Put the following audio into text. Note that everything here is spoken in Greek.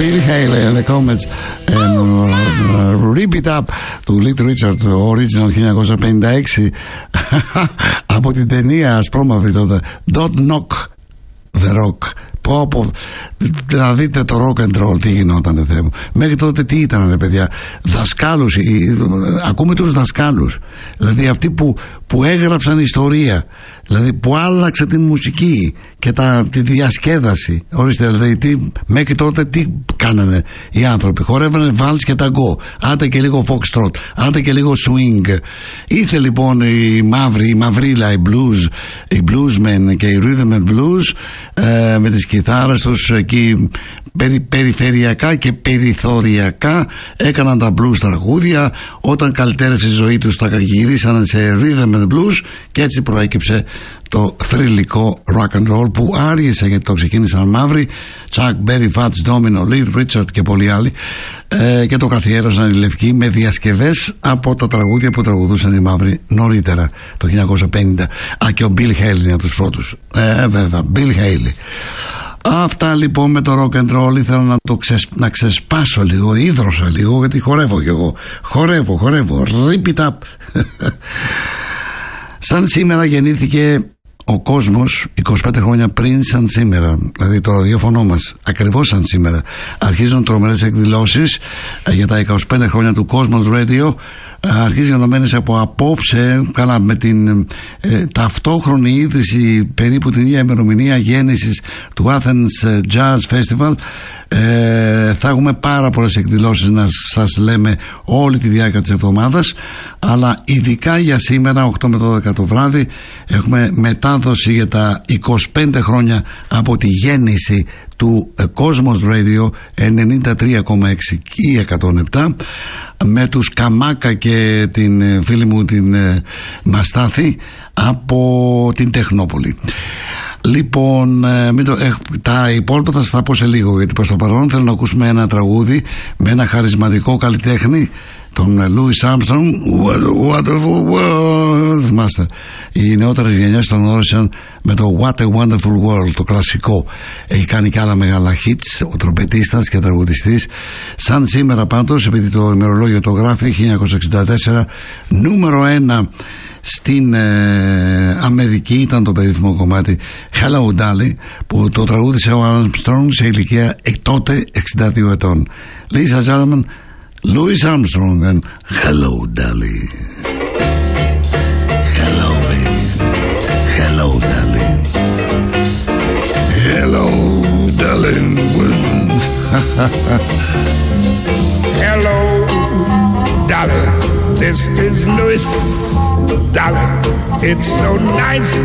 Bill Haley and the Comets and Rip It Up του Little Richard, original 1956 από την ταινία ασπρόμαυρη τότε Don't Knock the Rock. Να δείτε το rock and roll τι γινόταν, Θεέ μου. Μέχρι τότε τι ήταν, παιδιά? Δασκάλους, ακούμε τους δασκάλους, δηλαδή αυτοί που έγραψαν ιστορία, δηλαδή που άλλαξε την μουσική και τη διασκέδαση. Ορίστε, δηλαδή μέχρι τότε τι κάνανε οι άνθρωποι? Χορεύανε βάλς και ταγκό, άντε και λίγο foxtrot, άντε και λίγο swing. Ήρθε λοιπόν η μαυρίλα, οι bluesmen και οι rhythm and blues με τις κιθάρες τους εκεί περιφερειακά και περιθωριακά έκαναν τα blues τραγούδια. Όταν καλυτέρευσε η ζωή τους τα γυρίσανε σε rhythm and blues και έτσι προέκυψε το θρυλικό rock and roll που άργησε, γιατί το ξεκίνησαν μαύροι, Chuck Berry, Fats Domino, Little Richard και πολλοί άλλοι, και το καθιέρωσαν οι λευκοί με διασκευές από τα τραγούδια που τραγουδούσαν οι μαύροι νωρίτερα το 1950. Και ο Bill Haley είναι από τους πρώτους, βέβαια, Bill Haley. Αυτά λοιπόν με το rock and roll. Ήθελα να ξεσπάσω λίγο, ίδρωσα λίγο, γιατί χορεύω κι εγώ. Χορεύω, rip it up. Σαν σήμερα γεννήθηκε ο κόσμος 25 χρόνια πριν, σαν σήμερα, δηλαδή το ραδιόφωνο μας ακριβώς σαν σήμερα. Αρχίζουν τρομερές εκδηλώσεις για τα 25 χρόνια του Cosmos Radio. Αρχίζει γενομένες από απόψε, καλά, με την ταυτόχρονη είδηση, περίπου την ίδια ημερομηνία γέννησης του Athens Jazz Festival. Θα έχουμε πάρα πολλές εκδηλώσεις να σας λέμε όλη τη διάρκεια της εβδομάδας, αλλά ειδικά για σήμερα 8 με 12 το βράδυ έχουμε μετάδοση για τα 25 χρόνια από τη γέννηση του Cosmos Radio 93,6 ή 107 με τους Καμάκα και την φίλη μου την Μαστάθη από την Τεχνόπολη. Λοιπόν, τα υπόλοιπα θα σας τα πω σε λίγο, γιατί προς το παρόν θέλω να ακούσουμε ένα τραγούδι με ένα χαρισματικό καλλιτέχνη, τον Louis Armstrong. What a world. Θυμάστε, οι νεότερες γενιές τον όρισαν με το What a Wonderful World, το κλασικό. Έχει κάνει και άλλα μεγάλα hits, ο τρομπετίστας και τραγουδιστής. Σαν σήμερα πάντως, επειδή το ημερολόγιο το γράφει, 1964 νούμερο 1 στην Αμερική ήταν το περίφημο κομμάτι Hello Dolly, που το τραγούδισε ο Armstrong σε ηλικία τότε 62 ετών. Ladies and gentlemen, Louis Armstrong and Hello Dolly. Hello baby, hello Dolly, hello darling. Hello Dolly, this is Louis. Dolly, it's so nice